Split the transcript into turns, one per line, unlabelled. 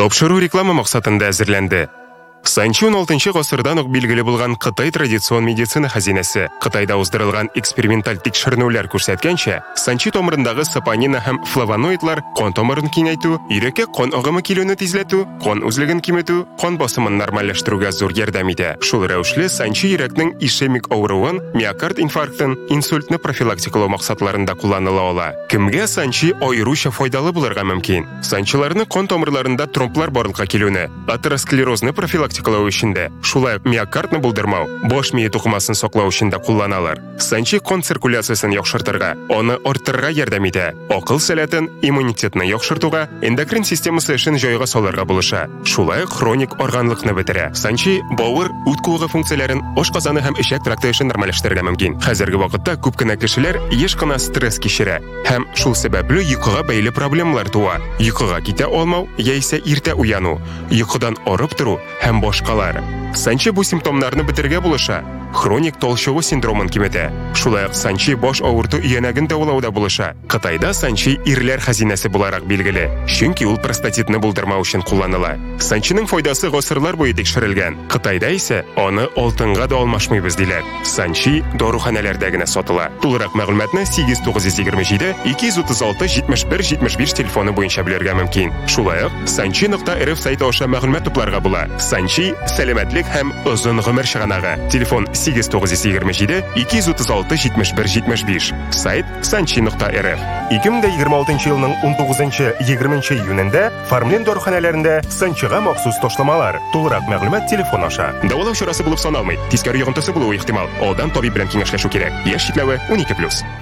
Тапшыру реклама максатында әзерләнде. Санчи 16 гасырдан ук билгеле булган Кытай традицион медицина хазинәсе. Кытайда уздырылган эксперименталь тикшеренүләр күрсәткәнчә, санчи томырындагы сапонина һәм флавоноидлар кан томырын киңәйтү, йөрәккә кан агымы килүне тизләтү, кан үзлеген киметү, кан басымын нормальләштерүгә зур ярдәм итә. Шул рәвешле санчи йөрәкнең ишемик авыруын, миокард инфарктын, инсультны профилактикалау максатларында кулланыла ала. Кемгә санчи аеруча файдалы булырга мөмкин? Санчиларны кан томырларында тромблар барлыкка килүне, атеросклерозны профилактикалау өчендә, шулай ук миокардны булдырмау, баш мие тукымасын саклау өчен дә кулланалар. Санчи кан циркуляциясын яхшыртырга, аны арттырырга ярдәм итә. Акыл сәләтен, иммунитетны яхшыртуга, эндокрин системасы эшен җайга салырга булыша. Шулай ук хроник органлыкны бетерә. Санчи бавыр, үт куыгы функцияләрен, ашказаны һәм ишәк тракты эшен нормальләштерергә мөмкин. Хәзерге вакытта күп кенә кешеләр еш кына стресс кичерә һәм шул сәбәпле йокыга бәйле проблемалар туа. Йокыга китә алмау яисә иртә уяну, йокыдан арып тору һәм башкалар. Санчи бу симптомнарны бетергә булыша. Хроник талчыгу синдромын киметә. Шулай ук санчи баш авырту иянәген дәвалауда булыша. Кытайда санчи ирләр хазинәсе буларак билгеле, чөнки ул простатитны булдырмау өчен кулланыла. Санчиның файдасы гасырлар буе тикшерелгән. Кытайда исә аны алтынга да алмашмыйбыз диләр. Санчи доруханәләрдә генә сатыла. Тулырак мәгълүматны 8927 236 71 75 телефоны буенча белергә мөмкин. Шулай ук sanchi.rf сайты аша мәгълүмат тупларга була. Санчи сәламәтлек һәм озын гомер чыганагы. Телефон 8927 236 71 75. Сайт sanchi.rf. 2026 елның 19-20 июнендә Фармлен доруханәләрендә санчига махсус ташламалар. Тулырак мәгълүмат телефон аша. Дәвалау чарасы булып саналмый. Тискәре йогынтысы булуы ихтимал. Алдан табиб белән киңәшләшү кирәк. Яшь чикләве 12+.